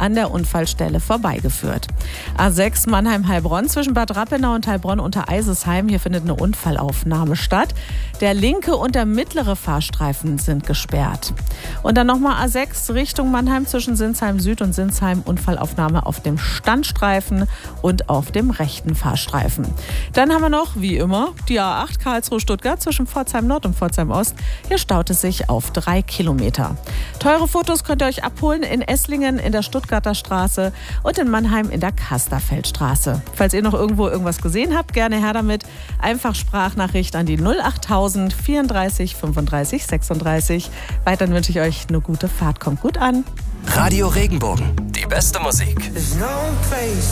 an der Unfallstelle vorbeigeführt. A6 Mannheim-Heilbronn zwischen Bad Rappenau und Heilbronn unter Eisesheim. Hier findet eine Unfallaufnahme statt. Der linke und der mittlere Fahrstreifen sind gesperrt. Und dann nochmal A6 Richtung Mannheim zwischen Sinsheim Süd und Sinsheim. Unfallaufnahme auf dem Standstreifen und auf dem rechten Fahrstreifen. Dann haben wir noch, wie immer, die A8 Karlsruhe-Stuttgart zwischen Pforzheim Nord und Pforzheim Ost. Hier staut es sich auf 3 Kilometer. Teure Fotos könnt ihr euch abholen in Esslingen in der Stuttgarter Straße und in Mannheim in der Kasterfeldstraße. Falls ihr noch irgendwo irgendwas gesehen habt, gerne her damit. Einfach Sprachnachricht an die 08000 34 35 36. Weiterhin wünsche ich euch eine gute Fahrt. Kommt gut an. Radio Regenbogen. Die beste Musik.